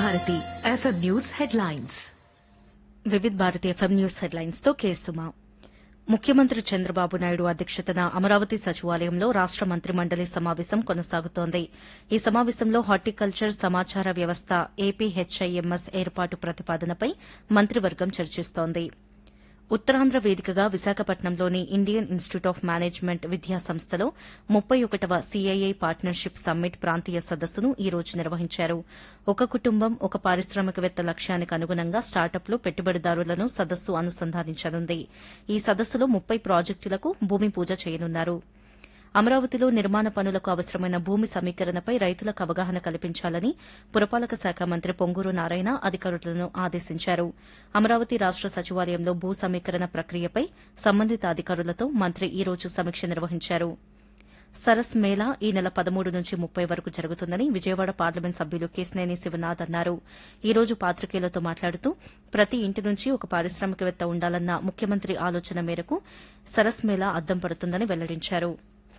Bharati FM news headlines. Vividh Bharati FM news headlines తో కేసుమా. ముఖ్యమంత్రి చంద్రబాబు నాయుడు అధ్యక్షతన అమరావతి సచివాలయంలో రాష్ట మంత్రిమండలి సమావేశం కొనసాగుతోంది. ఈ సమావేశంలో హార్టికల్చర్ సమాచార వ్యవస్థ ఏపీహెచ్ఐఎంఎస్ ఏర్పాటు ప్రతిపాదనపై మంత్రివర్గం చర్చిస్తోంది. ఉత్తరాంధ్ర వేదికగా విశాఖపట్నంలోని ఇండియన్ ఇన్స్టిట్యూట్ ఆఫ్ మేనేజ్మెంట్ విద్యా సంస్థలో 31వ సీఐఐ పార్ట్నర్షిప్ సమ్మిట్ ప్రాంతీయ సదస్సును ఈ రోజు నిర్వహించారు. ఒక కుటుంబం ఒక పారిశ్రామికవేత్త లక్ష్యానికి అనుగుణంగా స్టార్టప్లు పెట్టుబడిదారులను సదస్సు అనుసంధానించనుంది. ఈ సదస్సులో 30 ప్రాజెక్టులకు భూమి పూజ చేయనున్నారు. అమరావతిలో నిర్మాణ పనులకు అవసరమైన భూమి సమీకరణపై రైతులకు అవగాహన కల్పించాలని పురపాలక శాఖ మంత్రి పొంగూరు నారాయణ అధికారులను ఆదేశించారు. అమరావతి రాష్ట సచివాలయంలో భూ సమీకరణ ప్రక్రియపై సంబంధిత అధికారులతో మంత్రి ఈ రోజు సమీక్ష నిర్వహించారు. సరస్ మేళా ఈ నెల 13 నుంచి 30 వరకు జరుగుతుందని విజయవాడ పార్లమెంట్ సభ్యులు కేశినేని శివనాథ్ అన్నారు. ఈ రోజు పాత్రికేయులతో మాట్లాడుతూ ప్రతి ఇంటి నుంచి ఒక పారిశ్రామికవేత్త ఉండాలన్న ముఖ్యమంత్రి ఆలోచన మేరకు సరస్ మేళా అద్దం పడుతుందని వెల్లడించారు.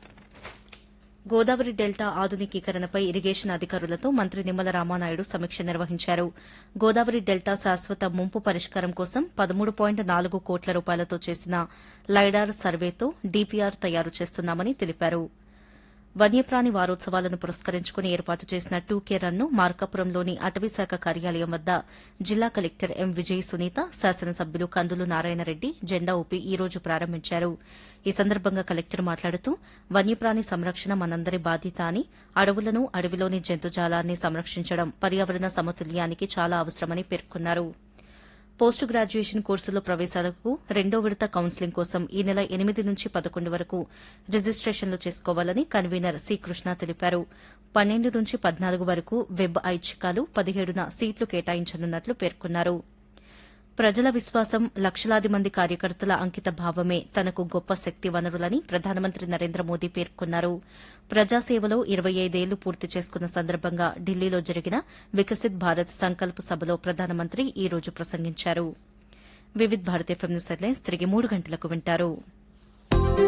గోదావరి డెల్టా ఆధునికీకరణపై ఇరిగేషన్ అధికారులతో మంత్రి నిమ్మల రామానాయుడు సమీక్ష నిర్వహించారు. గోదావరి డెల్టా శాశ్వత ముంపు పరిష్కారం కోసం 13.4 కోట్ల రూపాయలతో చేసిన లైడార్ సర్వేతో డీపీఆర్ తయారు చేస్తున్నామని తెలిపారు. వన్యప్రాణి వారోత్సవాలను పురస్కరించుకుని ఏర్పాటు చేసిన 2K రన్ను మార్కాపురంలోని అటవీశాఖ కార్యాలయం వద్ద జిల్లా కలెక్టర్ ఎం విజయ్ సునీత, శాసనసభ్యులు కందులు నారాయణరెడ్డి జెండా ఊపి ఈ రోజు ప్రారంభించారు. ఈ సందర్భంగా కలెక్టర్ మాట్లాడుతూ వన్యప్రాణి సంరక్షణ మనందరి బాధ్యత అని, అడవులను, అడవిలోని జంతుజాలాన్ని సంరక్షించడం పర్యావరణ సమతుల్యానికి చాలా అవసరమని పేర్కొన్నారు. పోస్ట్ గ్రాడ్యుయేషన్ కోర్సుల్లో ప్రవేశాలకు రెండో విడత కౌన్సిలింగ్ కోసం ఈ నెల 8 నుంచి 11 వరకు రిజిస్టేషన్లు చేసుకోవాలని కన్వీనర్ సి కృష్ణ తెలిపారు. 12 నుంచి 14 వరకు వెబ్ ఐచ్ఛికాలు, 17న సీట్లు కేటాయించనున్నట్లు పేర్కొన్నారు. ప్రజల విశ్వాసం, లక్షలాది మంది కార్యకర్తల అంకిత భావమే తనకు గొప్ప శక్తి వనరులని ప్రధానమంత్రి నరేంద్ర మోదీ పేర్కొన్నారు. ప్రజాసేవలో 25 ఏళ్లు పూర్తి చేసుకున్న సందర్భంగా ఢిల్లీలో జరిగిన వికసిత్ భారత్ సంకల్ప్ సభలో ప్రధానమంత్రి ఈ రోజు ప్రసంగించారు. Vividh Bharat FM news headlines తిరిగి 3 గంటలకు వింటారు.